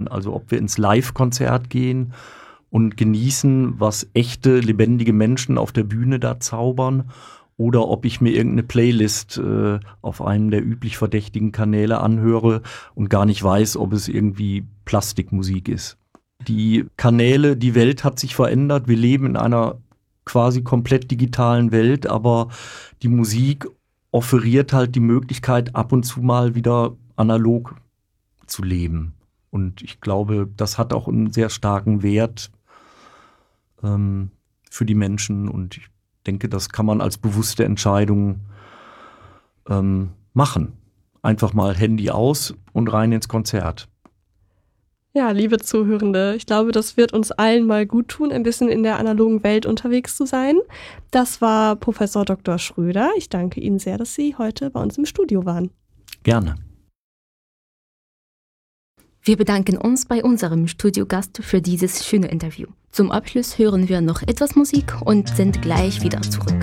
Also ob wir ins Live-Konzert gehen und genießen, was echte, lebendige Menschen auf der Bühne da zaubern, oder ob ich mir irgendeine Playlist auf einem der üblich verdächtigen Kanäle anhöre und gar nicht weiß, ob es irgendwie Plastikmusik ist. Die Kanäle, die Welt hat sich verändert. Wir leben in einer quasi komplett digitalen Welt, aber die Musik offeriert halt die Möglichkeit, ab und zu mal wieder analog zu leben. Und ich glaube, das hat auch einen sehr starken Wert für die Menschen. Und ich denke, das kann man als bewusste Entscheidung machen. Einfach mal Handy aus und rein ins Konzert. Ja, liebe Zuhörende, ich glaube, das wird uns allen mal gut tun, ein bisschen in der analogen Welt unterwegs zu sein. Das war Professor Dr. Schröder. Ich danke Ihnen sehr, dass Sie heute bei uns im Studio waren. Gerne. Wir bedanken uns bei unserem Studiogast für dieses schöne Interview. Zum Abschluss hören wir noch etwas Musik und sind gleich wieder zurück.